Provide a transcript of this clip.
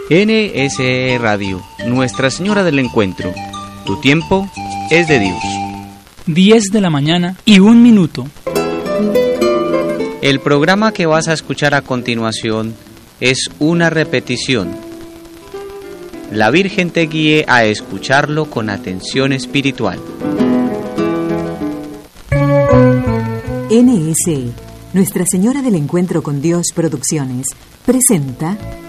NSE Radio, Nuestra Señora del Encuentro. Tu tiempo es de Dios. 10 de la mañana y 1 minuto. El programa que vas a escuchar a continuación es una repetición. La Virgen te guíe a escucharlo con atención espiritual. NSE, Nuestra Señora del Encuentro con Dios Producciones, presenta